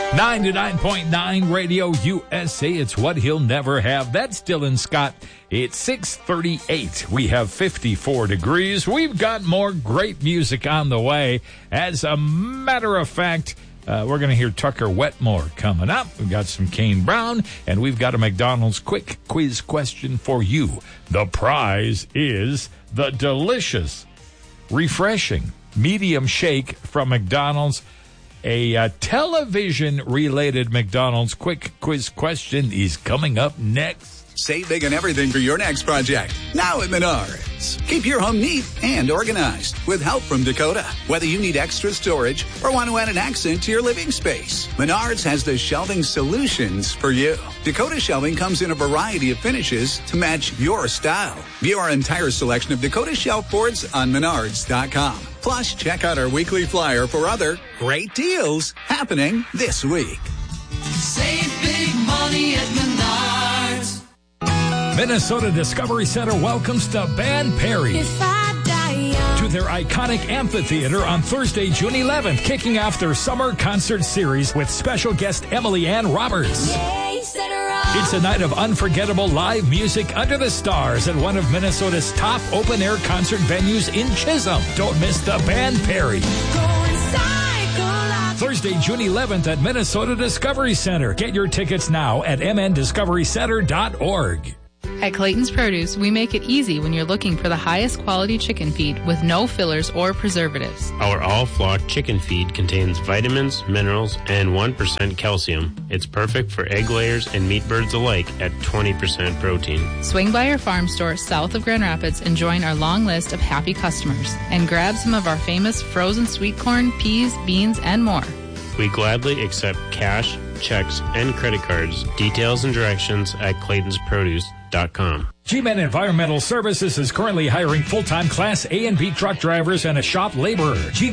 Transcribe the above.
99.9 Radio USA. It's what he'll never have. That's Dylan Scott. It's 6:38. We have 54 degrees. We've got more great music on the way. As a matter of fact, we're going to hear Tucker Wetmore coming up. We've got some Kane Brown, and we've got a McDonald's quick quiz question for you. The prize is the delicious, refreshing medium shake from McDonald's. A television-related McDonald's quick quiz question is coming up next. Save big on everything for your next project. Now at Menards. Keep your home neat and organized with help from Dakota. Whether you need extra storage or want to add an accent to your living space, Menards has the shelving solutions for you. Dakota shelving comes in a variety of finishes to match your style. View our entire selection of Dakota shelf boards on Menards.com. Plus, check out our weekly flyer for other great deals happening this week. Save big money at Menards. Minnesota Discovery Center welcomes the Band Perry to their iconic amphitheater on Thursday, June 11th, kicking off their summer concert series with special guest Emily Ann Roberts. It's a night of unforgettable live music under the stars at one of Minnesota's top open-air concert venues in Chisholm. Don't miss the Band Perry. Thursday, June 11th at Minnesota Discovery Center. Get your tickets now at mndiscoverycenter.org. At Clayton's Produce, we make it easy when you're looking for the highest quality chicken feed with no fillers or preservatives. Our all-flock chicken feed contains vitamins, minerals, and 1% calcium. It's perfect for egg layers and meat birds alike at 20% protein. Swing by our farm store south of Grand Rapids and join our long list of happy customers. And grab some of our famous frozen sweet corn, peas, beans, and more. We gladly accept cash, checks, and credit cards. Details and directions at claytonsproduce.com. G-Men Environmental Services is currently hiring full-time Class A and B truck drivers and a shop laborer.